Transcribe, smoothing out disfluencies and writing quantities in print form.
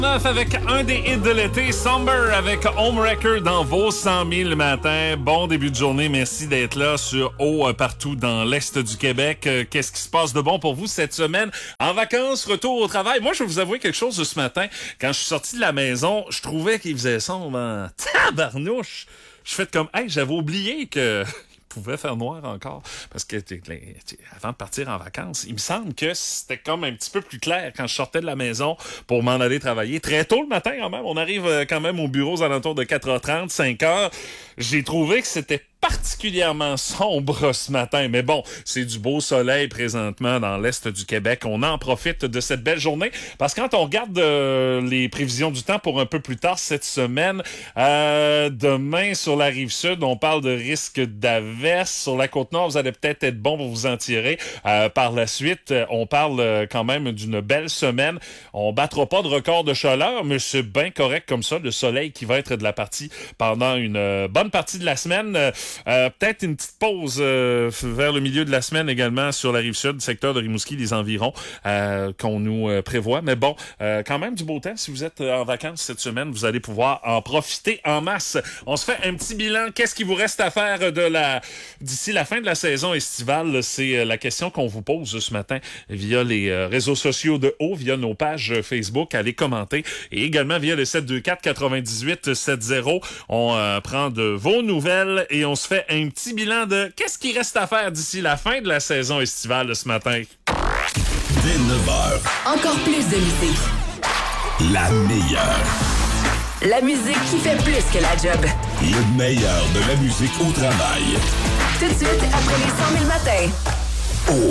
Avec un des hits de l'été, Somber avec Homewrecker dans vos 100 000 le matin. Bon début de journée, merci d'être là sur partout dans l'Est du Québec. Qu'est-ce qui se passe de bon pour vous cette semaine? En vacances, retour au travail. Moi, je vais vous avouer quelque chose de ce matin. Quand je suis sorti de la maison, je trouvais qu'il faisait sombre en tabarnouche. Je fais comme, hey, j'avais oublié que... pouvait faire noir encore parce que avant de partir en vacances, il me semble que c'était comme un petit peu plus clair quand je sortais de la maison pour m'en aller travailler. Très tôt le matin quand même, on arrive quand même au bureau aux alentours de 4h30, 5h. J'ai trouvé que c'était particulièrement sombre ce matin, mais bon, c'est du beau soleil présentement dans l'Est du Québec. On en profite de cette belle journée parce que quand on regarde les prévisions du temps pour un peu plus tard cette semaine, demain sur la Rive-Sud, on parle de risque d'averse. Sur la Côte-Nord, vous allez peut-être être bon pour vous en tirer. Par la suite, on parle quand même d'une belle semaine. On battra pas de record de chaleur, mais c'est bien correct comme ça. Le soleil qui va être de la partie pendant une bonne partie de la semaine. Peut-être une petite pause vers le milieu de la semaine également sur la Rive-Sud, secteur de Rimouski, les environs, qu'on nous prévoit. Mais bon, quand même du beau temps. Si vous êtes en vacances cette semaine, vous allez pouvoir en profiter en masse. On se fait un petit bilan. Qu'est-ce qui vous reste à faire d'ici la fin de la saison estivale? C'est la question qu'on vous pose ce matin via les réseaux sociaux de haut, via nos pages Facebook. Allez commenter. Et également via le 724-9870. On prend de vos nouvelles et on se fait un petit bilan de qu'est-ce qui reste à faire d'ici la fin de la saison estivale ce matin. Dès 9h. Encore plus de musique. La meilleure. La musique qui fait plus que la job. Le meilleur de la musique au travail. Tout de suite, après les 100 000 matins.